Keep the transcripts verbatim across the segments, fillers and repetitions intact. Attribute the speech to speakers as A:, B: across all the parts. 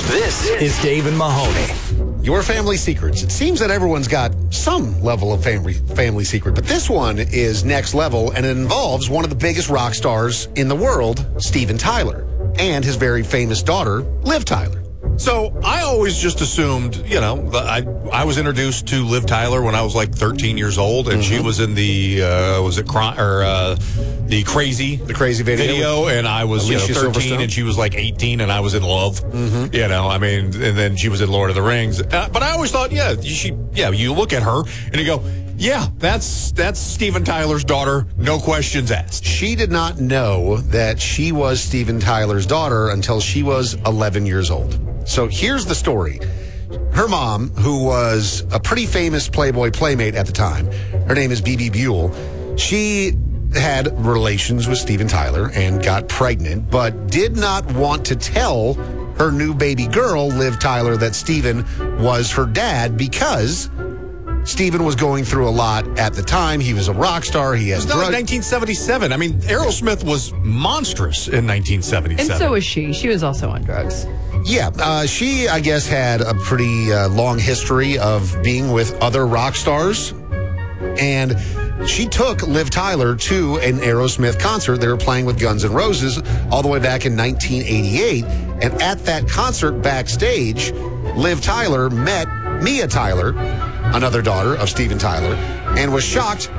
A: This is Dave and Mahoney.
B: Your family secrets. It seems that everyone's got some level of family family secret, but this one is next level, and it involves one of the biggest rock stars in the world, Steven Tyler, and his very famous daughter, Liv Tyler.
C: So I always just assumed, you know, I I was introduced to Liv Tyler when I was like thirteen years old, and mm-hmm. she was in the uh, was it cry, or uh, the crazy
B: the crazy video,
C: video and I was you know, thirteen and she was like eighteen and I was in love. Mm-hmm. You know, I mean, and then she was in Lord of the Rings. Uh, but I always thought, yeah, she yeah, you look at her and you go, yeah, that's that's Steven Tyler's daughter, no questions asked.
B: She did not know that she was Steven Tyler's daughter until she was eleven years old. So here's the story. Her mom, who was a pretty famous Playboy playmate at the time, her name is B B Buell, she had relations with Steven Tyler and got pregnant, but did not want to tell her new baby girl, Liv Tyler, that Steven was her dad because Steven was going through a lot at the time. He was a rock star. He has
C: drugs. Like nineteen seventy-seven. I mean, Aerosmith was monstrous in nineteen seventy-seven.
D: And so was she. She was also on drugs.
B: Yeah, uh, she, I guess, had a pretty uh, long history of being with other rock stars. And she took Liv Tyler to an Aerosmith concert. They were playing with Guns N' Roses all the way back in nineteen eighty-eight. And at that concert backstage, Liv Tyler met Mia Tyler, another daughter of Steven Tyler, and was shocked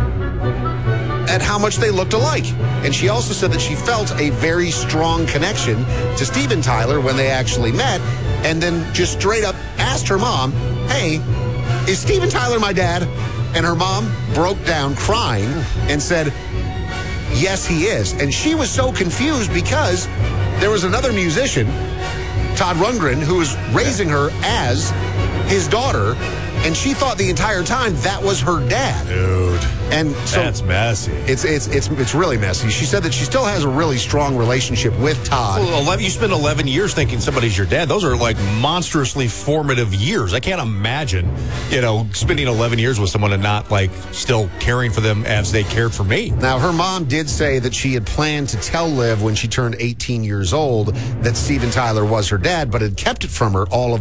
B: at how much they looked alike. And she also said that she felt a very strong connection to Steven Tyler when they actually met, and then just straight up asked her mom, hey, is Steven Tyler my dad? And her mom broke down crying and said, yes, he is. And she was so confused because there was another musician, Todd Rundgren, who was raising her as his daughter, and she thought the entire time that was her dad.
C: Dude,
B: and so
C: that's messy.
B: It's it's it's it's really messy. She said that she still has a really strong relationship with Todd.
C: Well, eleven, you spend eleven years thinking somebody's your dad. Those are like monstrously formative years. I can't imagine, you know, spending eleven years with someone and not like still caring for them as they cared for me.
B: Now, her mom did say that she had planned to tell Liv when she turned eighteen years old that Steven Tyler was her dad, but had kept it from her all of